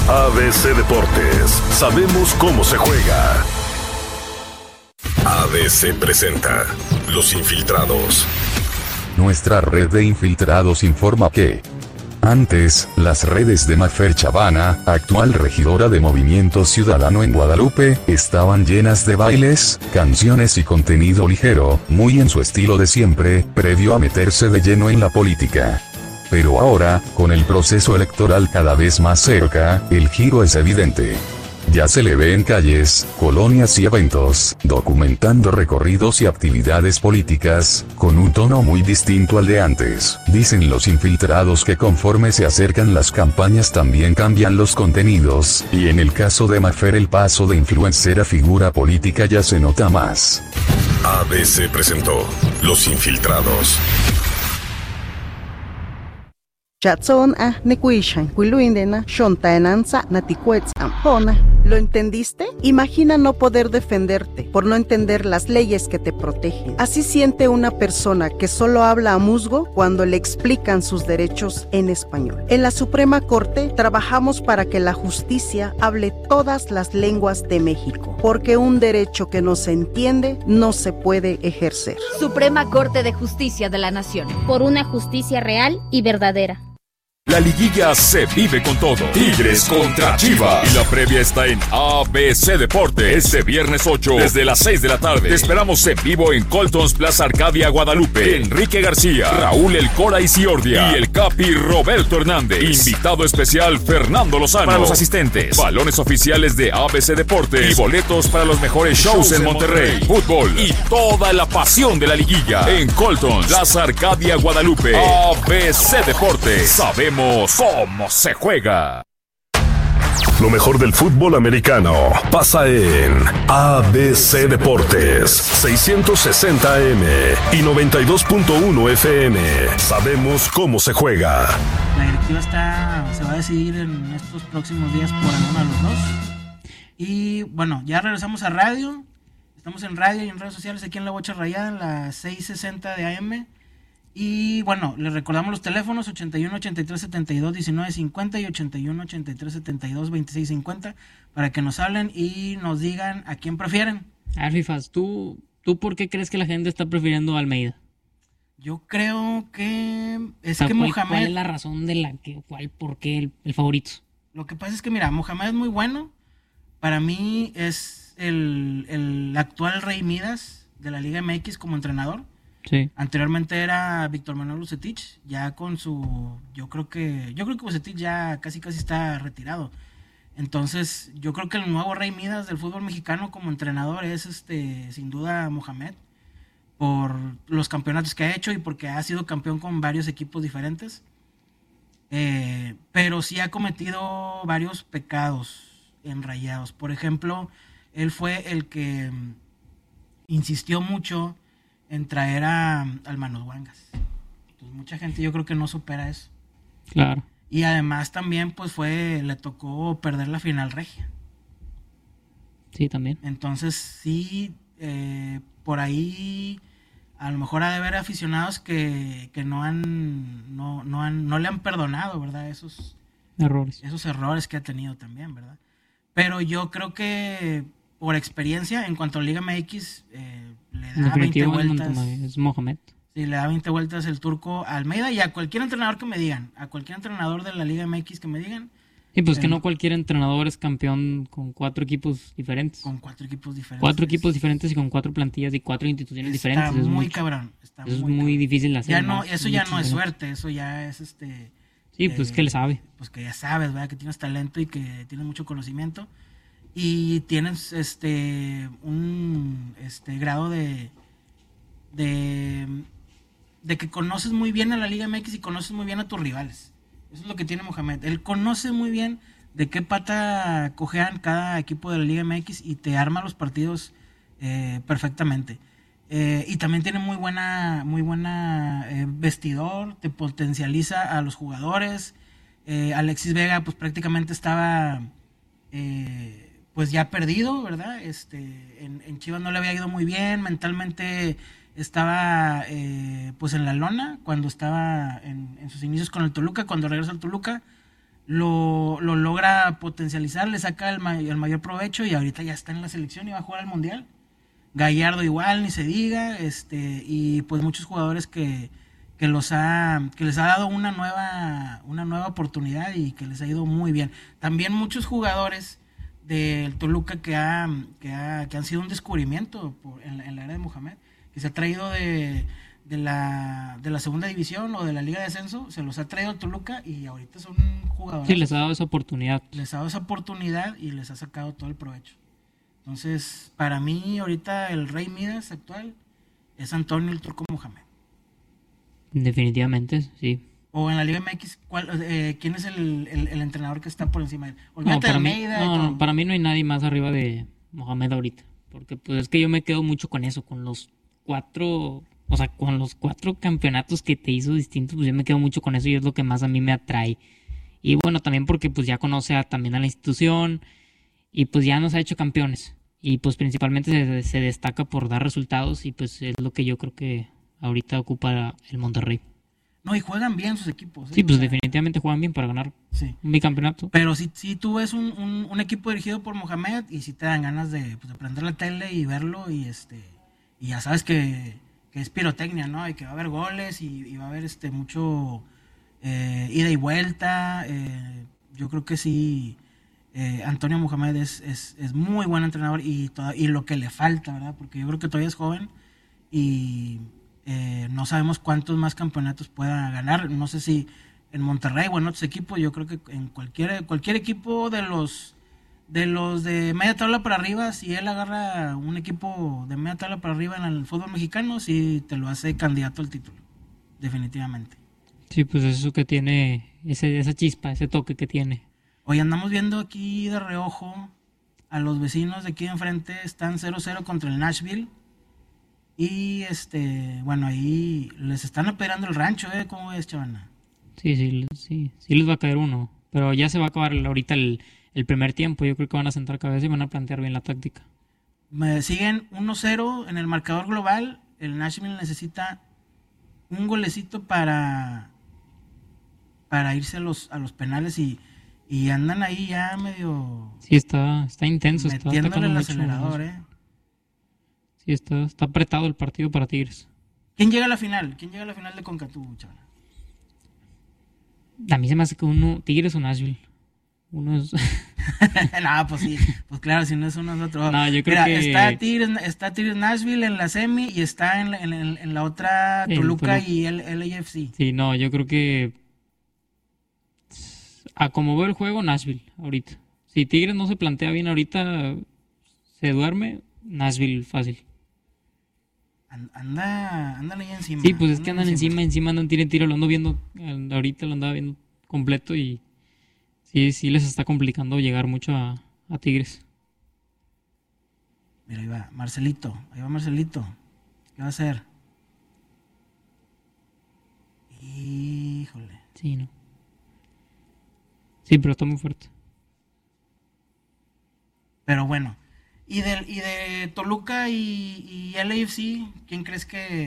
ABC Deportes, sabemos cómo se juega. ABC presenta Los Infiltrados. Nuestra red de infiltrados informa que antes, las redes de Mafer Chavana, actual regidora de Movimiento Ciudadano en Guadalupe, estaban llenas de bailes, canciones y contenido ligero, muy en su estilo de siempre, previo a meterse de lleno en la política. Pero ahora, con el proceso electoral cada vez más cerca, el giro es evidente. Ya se le ve en calles, colonias y eventos, documentando recorridos y actividades políticas, con un tono muy distinto al de antes. Dicen los infiltrados que conforme se acercan las campañas también cambian los contenidos, y en el caso de Mafer el paso de influencer a figura política ya se nota más. ABC presentó Los Infiltrados. Chatson nekuishan kuiluindena shontaenanza naticuetz ampona. ¿Lo entendiste? Imagina no poder defenderte por no entender las leyes que te protegen. Así siente una persona que solo habla a musgo cuando le explican sus derechos en español. En la Suprema Corte trabajamos para que la justicia hable todas las lenguas de México, porque un derecho que no se entiende no se puede ejercer. Suprema Corte de Justicia de la Nación. Por una justicia real y verdadera. La liguilla se vive con todo. Tigres contra Chivas. Y la previa está en ABC Deportes. Este viernes 8, desde las 6 de la tarde. Te esperamos en vivo en Coltons Plaza Arcadia, Guadalupe. Enrique García, Raúl El Cora Isiordia y el Capi Roberto Hernández. Invitado especial Fernando Lozano. Para los asistentes, balones oficiales de ABC Deportes y boletos para los mejores shows en Monterrey. Fútbol y toda la pasión de la liguilla en Coltons Plaza Arcadia, Guadalupe. ABC Deportes. Sabemos cómo se juega. Lo mejor del fútbol americano pasa en ABC Deportes, 660 AM y 92.1 FM. Sabemos cómo se juega. La directiva se va a decidir en estos próximos días por alguno de los dos. Y bueno, ya regresamos a radio. Estamos en radio y en redes sociales aquí en La Bocha Rayada, en la 660 de AM. Y bueno, les recordamos los teléfonos 81 83 72 19 50 y 81 83 72 26 50 para que nos hablen y nos digan a quién prefieren. A ver, Fifas, ¿tú por qué crees que la gente está prefiriendo a Almeida? Yo creo que ¿Cuál Mohamed... es la razón por qué el favorito? Lo que pasa es que, mira, Mohamed es muy bueno. Para mí es el actual Rey Midas de la Liga MX como entrenador. Sí. Anteriormente era Víctor Manuel Vucetich, ya con yo creo que Vucetich ya casi está retirado. Entonces, yo creo que el nuevo Rey Midas del fútbol mexicano como entrenador es sin duda Mohamed, por los campeonatos que ha hecho y porque ha sido campeón con varios equipos diferentes. Pero sí ha cometido varios pecados en Rayados. Por ejemplo, él fue el que insistió mucho en traer al Manos Wangas. Entonces, mucha gente yo creo que no supera eso. Claro. Y además también pues le tocó perder la final regia. Sí, también. Entonces sí, por ahí a lo mejor ha de haber aficionados que no le han perdonado, ¿verdad? Esos errores que ha tenido también, ¿verdad? Pero yo creo que por experiencia, en cuanto a Liga MX, le da 20 vueltas. Es Mohamed. Sí, le da 20 vueltas el turco a Almeida y a cualquier entrenador que me digan, a cualquier entrenador de la Liga MX que me digan. Y pues que no cualquier entrenador es campeón con 4 equipos diferentes. Con 4 equipos diferentes. 4 equipos diferentes y con 4 plantillas y 4 instituciones diferentes. Está muy cabrón. Es muy difícil hacer. Eso ya no es suerte, eso ya es Sí, pues que le sabe. Pues que ya sabes, ¿verdad? Que tienes talento y que tienes mucho conocimiento. Y tienes un grado de que conoces muy bien a la Liga MX y conoces muy bien a tus rivales. Eso es lo que tiene Mohamed. Él conoce muy bien de qué pata cojean cada equipo de la Liga MX y te arma los partidos perfectamente. Y también tiene muy buena vestidor, te potencializa a los jugadores. Alexis Vega pues prácticamente estaba pues ya perdido, ¿verdad? En Chivas no le había ido muy bien, mentalmente estaba pues en la lona cuando estaba en sus inicios con el Toluca. Cuando regresa al Toluca lo logra potencializar, le saca el mayor provecho y ahorita ya está en la selección y va a jugar al Mundial. Gallardo igual, ni se diga, y pues muchos jugadores que les ha dado una nueva oportunidad y que les ha ido muy bien. También muchos jugadores del Toluca que han sido un descubrimiento en la era de Mohamed, que se ha traído de la segunda división o de la Liga de Ascenso, se los ha traído al Toluca y ahorita son jugadores. Sí, les ha dado esa oportunidad. Les ha dado esa oportunidad y les ha sacado todo el provecho. Entonces, para mí, ahorita el Rey Midas actual es Antonio el Turco Mohamed. Definitivamente, sí. O en la Liga MX, ¿quién es el entrenador que está por encima de él? Olvídate para de mí, Almeida. para mí no hay nadie más arriba de Mohamed ahorita. Porque pues es que yo me quedo mucho con eso, con los 4 campeonatos que te hizo distintos, pues yo me quedo mucho con eso y es lo que más a mí me atrae. Y bueno, también porque pues ya conoce también a la institución y pues ya nos ha hecho campeones. Y pues principalmente se destaca por dar resultados y pues es lo que yo creo que ahorita ocupa el Monterrey. No, y juegan bien sus equipos. Sí, pues definitivamente juegan bien para ganar un bicampeonato. Pero si tú ves un equipo dirigido por Mohamed y si te dan ganas de prender la tele y verlo y ya sabes que es pirotecnia, ¿no? Y que va a haber goles y va a haber mucho ida y vuelta. Yo creo que sí, Antonio Mohamed es muy buen entrenador y lo que le falta, ¿verdad? Porque yo creo que todavía es joven y no sabemos cuántos más campeonatos pueda ganar. No sé si en Monterrey o en otros equipos. Yo creo que en cualquier equipo de los de media tabla para arriba, si él agarra un equipo de media tabla para arriba en el fútbol mexicano, sí te lo hace candidato al título, definitivamente. Sí, pues eso que tiene, esa chispa, ese toque que tiene. Hoy andamos viendo aquí de reojo a los vecinos de aquí de enfrente, están 0-0 contra el Nashville. Y bueno, ahí les están apedreando el rancho, ¿cómo ves, chavana? Sí les va a caer uno. Pero ya se va a acabar ahorita el primer tiempo. Yo creo que van a sentar cabeza y van a plantear bien la táctica. Me siguen 1-0 en el marcador global. El Nashville necesita un golecito para irse a los penales y andan ahí ya medio... Sí, está intenso. Metiéndole el acelerador, Sí, está apretado el partido para Tigres. ¿Quién llega a la final? ¿Quién llega a la final de CONCACAF, chaval? A mí se me hace que uno, Tigres o Nashville. Uno es... No, pues sí. Pues claro, si no es uno es otro. No, yo creo que... Está Tigres Nashville en la semi y está en la otra Toluca y el LAFC. Sí, no, yo creo que... A como veo el juego, Nashville ahorita. Si Tigres no se plantea bien ahorita, se duerme, Nashville fácil. Andan ahí encima. Sí, pues es que andan encima andan tiro, lo ando viendo, ahorita lo andaba viendo completo y sí les está complicando llegar mucho a Tigres. Mira, ahí va Marcelito, ¿qué va a hacer? Híjole. Sí, no. Sí, pero está muy fuerte. Pero bueno, y de Toluca y LAFC, ¿quién crees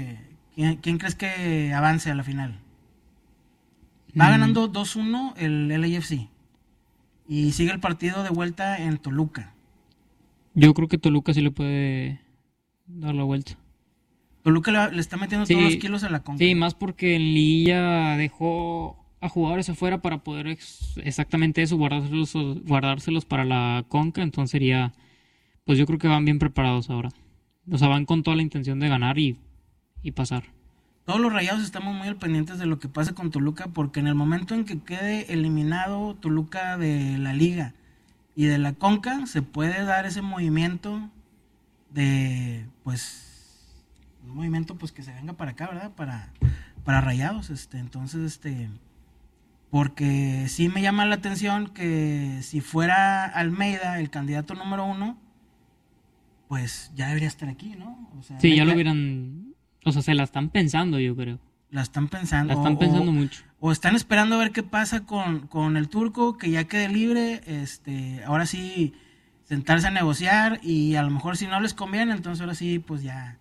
que avance a la final? Va ganando 2-1 el LAFC y sigue el partido de vuelta en Toluca. Yo creo que Toluca sí le puede dar la vuelta. Toluca le está metiendo todos los kilos a la conca. Sí, más porque en Liguilla dejó a jugadores afuera para poder exactamente eso, guardárselos para la conca, entonces sería, pues yo creo que van bien preparados ahora. O sea, van con toda la intención de ganar y pasar. Todos los Rayados estamos muy al pendientes de lo que pasa con Toluca, porque en el momento en que quede eliminado Toluca de la Liga y de la Conca, se puede dar ese movimiento de, pues, un movimiento pues que se venga para acá, ¿verdad? Para Rayados, entonces, porque sí me llama la atención que si fuera Almeida el candidato número 1, pues ya debería estar aquí, ¿no? O sea, sí, ya lo hubieran... O sea, se la están pensando, yo creo. La están pensando. Mucho. O están esperando a ver qué pasa con el Turco, que ya quede libre, ahora sí sentarse a negociar y a lo mejor si no les conviene, entonces ahora sí, pues ya...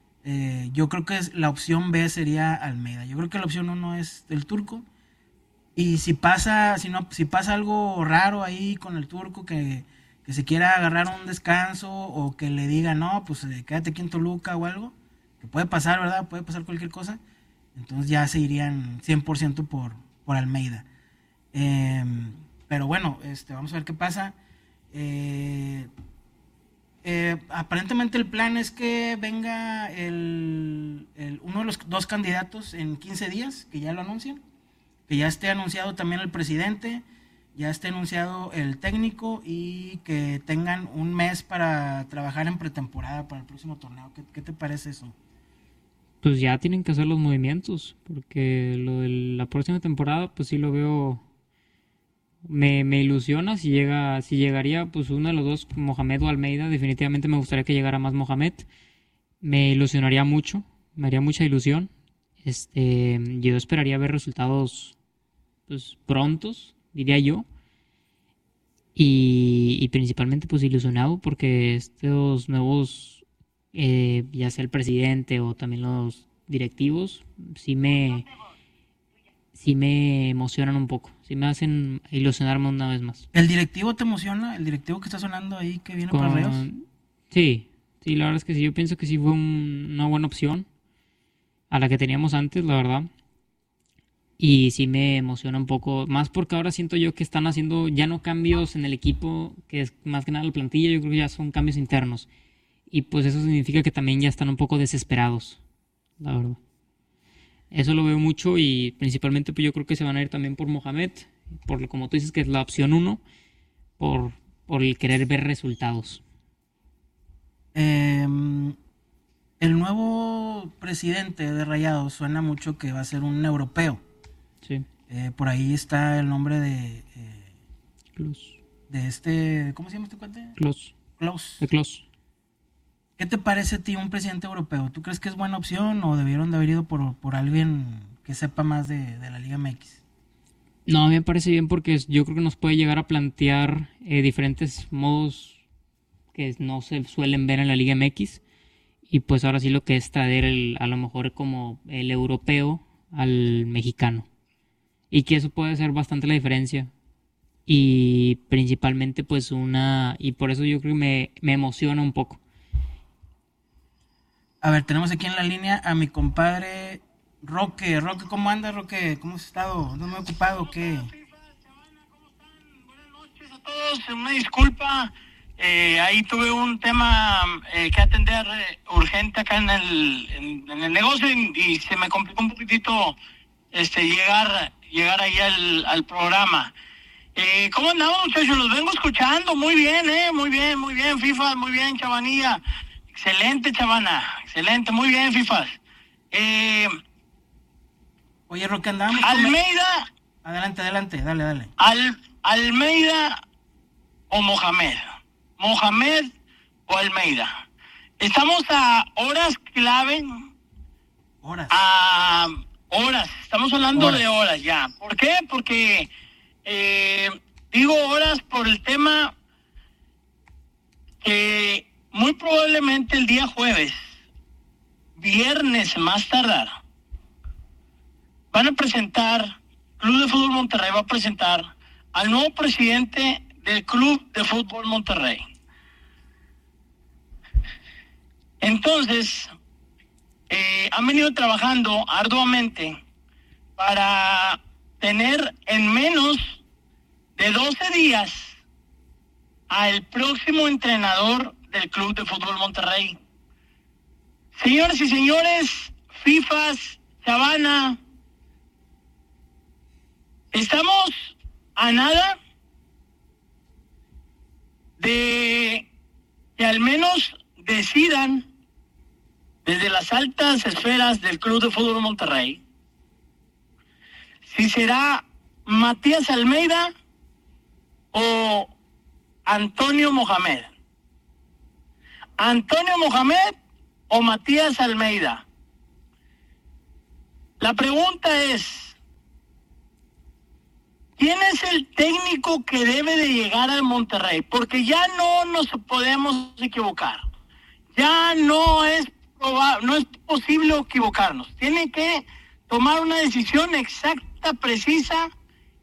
yo creo que la opción B sería Almeida. Yo creo que la opción 1 es el Turco. Y si pasa algo raro ahí con el turco que se quiera agarrar un descanso o que le diga, no, pues quédate aquí en Toluca o algo, que puede pasar, ¿verdad? Puede pasar cualquier cosa. Entonces ya se irían 100% por Almeida. Pero bueno, vamos a ver qué pasa. Aparentemente el plan es que venga uno de los dos candidatos en 15 días, que ya lo anuncien, que ya esté anunciado también el presidente, ya esté anunciado el técnico y que tengan un mes para trabajar en pretemporada para el próximo torneo. ¿Qué te parece eso? Pues ya tienen que hacer los movimientos, porque lo de la próxima temporada, pues sí lo veo, me ilusiona si llegaría pues uno de los dos, Mohamed o Almeida. Definitivamente me gustaría que llegara más Mohamed, me ilusionaría mucho, me haría mucha ilusión. Yo esperaría ver resultados pues prontos, diría yo, y principalmente pues ilusionado porque estos nuevos, ya sea el presidente o también los directivos, sí me emocionan un poco, sí me hacen ilusionarme una vez más. ¿El directivo te emociona? ¿El directivo que está sonando ahí que viene para Rayados? Sí, la verdad es que sí, yo pienso que sí fue una buena opción a la que teníamos antes, la verdad. Y sí me emociona un poco, más porque ahora siento yo que están haciendo ya no cambios en el equipo, que es más que nada la plantilla, yo creo que ya son cambios internos. Y pues eso significa que también ya están un poco desesperados, la verdad. Eso lo veo mucho y principalmente pues yo creo que se van a ir también por Mohamed, por como tú dices que es la opción 1, por el querer ver resultados. El nuevo presidente de Rayados suena mucho que va a ser un europeo. Sí. Por ahí está el nombre de Klose. De ¿cómo se llama este cuate? Klose. De Klose. ¿Qué te parece a ti un presidente europeo? ¿Tú crees que es buena opción o debieron de haber ido por alguien que sepa más de la Liga MX? No, a mí me parece bien porque yo creo que nos puede llegar a plantear diferentes modos que no se suelen ver en la Liga MX. Y pues ahora sí lo que es traer a lo mejor como el europeo al mexicano. Y que eso puede hacer bastante la diferencia. Y principalmente pues y por eso yo creo que me emociona un poco. A ver, tenemos aquí en la línea a mi compadre Roque. Roque, ¿cómo andas, Roque? ¿Cómo has estado? ¿No me he ocupado o qué? Buenas noches a todos. Una disculpa. Ahí tuve un tema que atender urgente acá en el negocio y se me complicó un poquitito llegar ahí al programa. ¿Cómo andamos, muchachos? Los vengo escuchando muy bien, muy bien, FIFA, muy bien, Chavanilla. Excelente, Chavana, excelente, muy bien, FIFA. Oye, Roque, andamos Almeida. Adelante, dale. Almeida o Mohamed o Almeida. Estamos a horas clave. Horas. Estamos hablando de horas ya. ¿Por qué? Porque digo horas por el tema que muy probablemente el día jueves, viernes más tardar, Club de Fútbol Monterrey va a presentar al nuevo presidente del Club de Fútbol Monterrey. Entonces, han venido trabajando arduamente para tener en menos de 12 días al próximo entrenador del Club de Fútbol Monterrey. Señoras y señores, FIFAs, Chavana, estamos a nada de que al menos decidan desde las altas esferas del Club de Fútbol Monterrey si será Matías Almeida o Antonio Mohamed. Antonio Mohamed o Matías Almeida. La pregunta es, ¿quién es el técnico que debe de llegar al Monterrey? Porque ya no nos podemos equivocar. Ya no es posible equivocarnos. Tiene que tomar una decisión exacta, precisa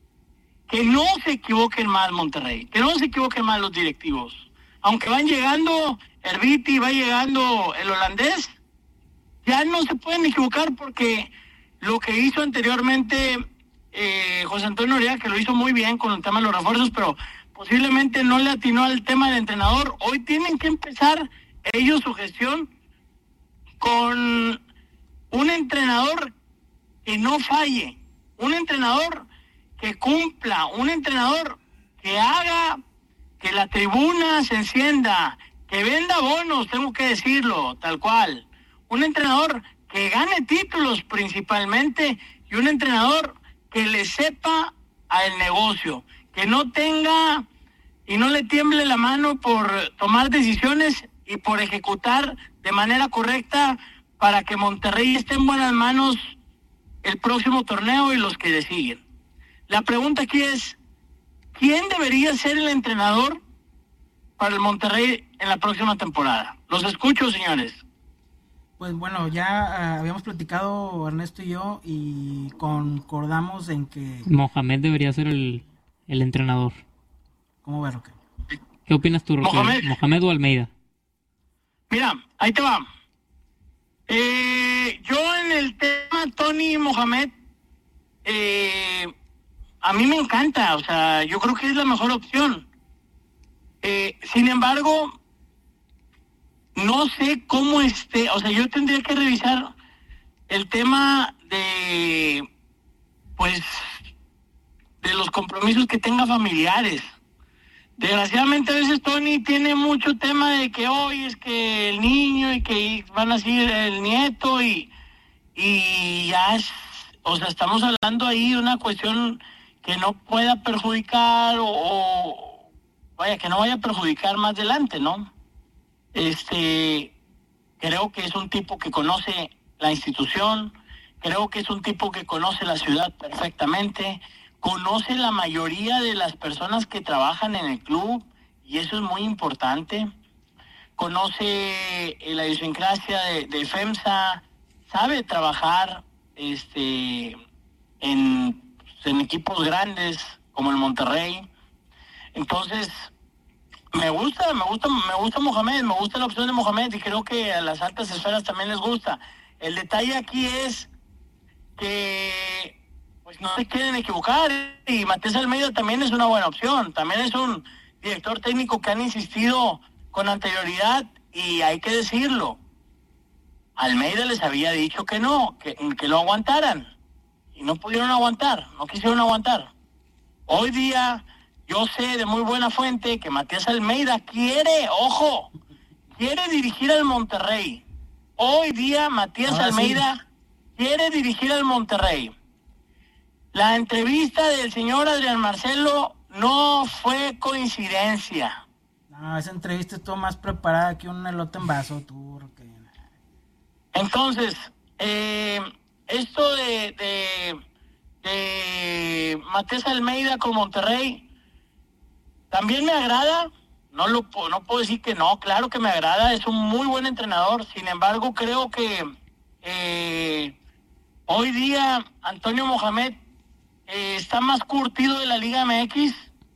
que no se equivoquen más Monterrey, que no se equivoquen más los directivos. Aunque van llegando el Viti, va llegando el holandés, ya no se pueden equivocar porque lo que hizo anteriormente José Antonio Noriega, que lo hizo muy bien con el tema de los refuerzos, pero posiblemente no le atinó al tema del entrenador. Hoy tienen que empezar ellos su gestión con un entrenador que no falle, un entrenador que cumpla, un entrenador que haga que la tribuna se encienda, que venda bonos, tengo que decirlo, tal cual. Un entrenador que gane títulos principalmente y un entrenador que le sepa al negocio, que no tenga y no le tiemble la mano por tomar decisiones y por ejecutar de manera correcta para que Monterrey esté en buenas manos el próximo torneo y los que le siguen. La pregunta aquí es, ¿quién debería ser el entrenador para el Monterrey en la próxima temporada? Los escucho, señores. Pues bueno, ya habíamos platicado Ernesto y yo y concordamos en que... Mohamed debería ser el entrenador. ¿Cómo verlo? ¿Qué opinas tú, Roque? ¿Mohamed o Almeida? Mira, ahí te va. Yo en el tema Tony y Mohamed, a mí me encanta, o sea, yo creo que es la mejor opción. Sin embargo, no sé cómo o sea, yo tendría que revisar el tema de, pues, de los compromisos que tenga familiares. Desgraciadamente a veces Tony tiene mucho tema de que hoy es que el niño y que van a ser el nieto y ya es, o sea, estamos hablando ahí de una cuestión que no pueda perjudicar o vaya, que no vaya a perjudicar más adelante, ¿no? Creo que es un tipo que conoce la institución, creo que es un tipo que conoce la ciudad perfectamente, conoce la mayoría de las personas que trabajan en el club y eso es muy importante. Conoce la idiosincrasia de FEMSA, sabe trabajar en equipos grandes como el Monterrey. Entonces, me gusta Mohamed, me gusta la opción de Mohamed y creo que a las altas esferas también les gusta. El detalle aquí es que pues no se quieren equivocar y Matías Almeida también es una buena opción, también es un director técnico que han insistido con anterioridad y hay que decirlo, Almeida les había dicho que no, que lo aguantaran y no pudieron aguantar, no quisieron aguantar. Hoy día yo sé de muy buena fuente que Matías Almeida quiere dirigir al Monterrey. Hoy día Matías Almeida quiere dirigir al Monterrey. La entrevista del señor Adrián Marcelo no fue coincidencia. No, esa entrevista estuvo más preparada que un elote en vaso, tú, Roque. Entonces, esto de Matías Almeida con Monterrey también me agrada. No puedo decir que no, claro que me agrada, es un muy buen entrenador. Sin embargo, creo que hoy día Antonio Mohamed está más curtido de la Liga MX.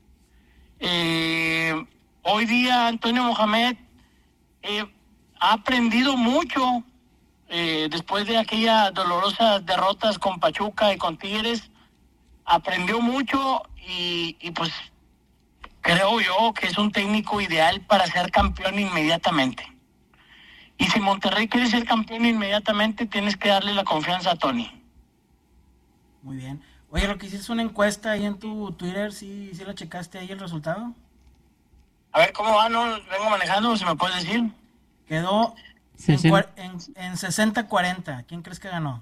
Hoy día Antonio Mohamed ha aprendido mucho después de aquellas dolorosas derrotas con Pachuca y con Tigres. Aprendió mucho y pues creo yo que es un técnico ideal para ser campeón inmediatamente. Y si Monterrey quiere ser campeón inmediatamente, tienes que darle la confianza a Tony. Muy bien. Oye, lo que hiciste una encuesta ahí en tu Twitter, ¿sí la checaste ahí el resultado? A ver, ¿cómo va? No vengo manejando, ¿se me puede decir? Quedó en 60-40. ¿Quién crees que ganó?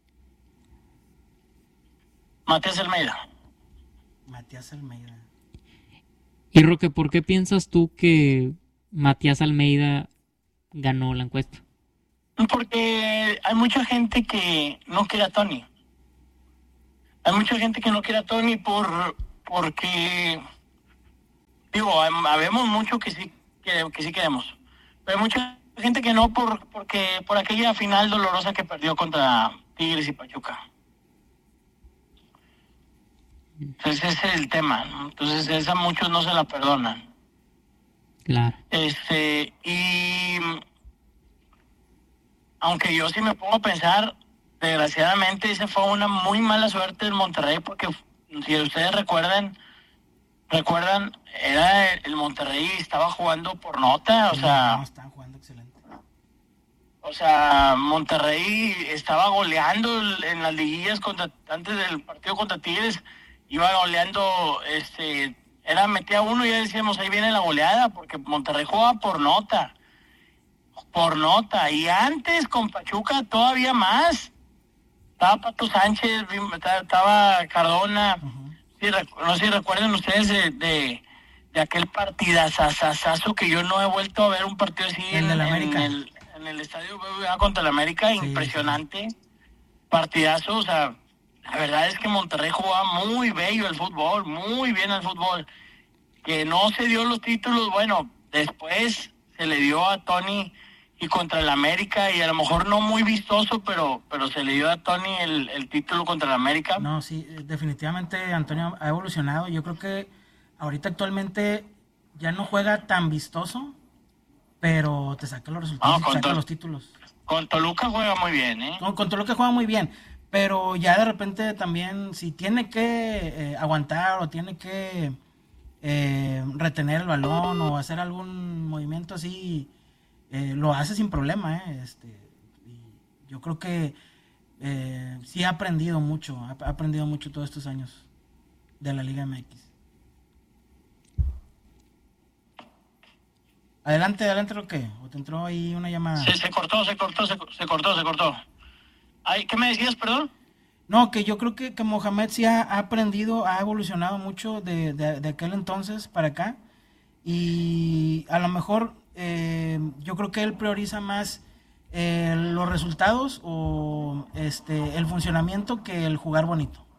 Matías Almeida. Matías Almeida. Y Roque, ¿por qué piensas tú que Matías Almeida ganó la encuesta? Porque hay mucha gente que no quiere a Tony. Hay mucha gente que no quiere a Tony porque digo, habemos mucho que sí queremos. Pero hay mucha gente que no porque por aquella final dolorosa que perdió contra Tigres y Pachuca. Ese es el tema, ¿no? Entonces esa muchos no se la perdonan. Claro. Y aunque yo sí me pongo a pensar, desgraciadamente esa fue una muy mala suerte del Monterrey, porque si ustedes recuerdan, era el Monterrey estaba jugando por nota, o sea... No, estaban jugando excelente. O sea, Monterrey estaba goleando en las liguillas antes del partido contra Tigres, iba goleando, metía uno y ya decíamos, ahí viene la goleada, porque Monterrey jugaba por nota, y antes con Pachuca todavía más, estaba Pato Sánchez, estaba Cardona, sí, no sé si recuerdan ustedes de aquel partidazazazazo que yo no he vuelto a ver un partido así en el estadio BBVA contra el América, sí, impresionante, sí. Partidazo, o sea, la verdad es que Monterrey jugaba muy bello el fútbol, muy bien el fútbol, que no se dio los títulos, bueno, después se le dio a Tony y contra el América, y a lo mejor no muy vistoso, pero se le dio a Tony el título contra el América. No, sí, definitivamente Antonio ha evolucionado, yo creo que ahorita actualmente ya no juega tan vistoso, pero te saca los resultados, te saca los títulos. Con Toluca juega muy bien, ¿eh? Con Toluca juega muy bien, pero ya de repente también, si tiene que aguantar o tiene que retener el balón o hacer algún movimiento así, lo hace sin problema, y yo creo que sí ha aprendido mucho todos estos años de la Liga MX. Adelante, Roque. ¿O te entró ahí una llamada? Sí, se cortó. Ay, ¿qué me decías, perdón? No, que yo creo que Mohamed sí ha aprendido, ha evolucionado mucho de aquel entonces para acá. Y a lo mejor yo creo que él prioriza más los resultados o el funcionamiento que el jugar bonito.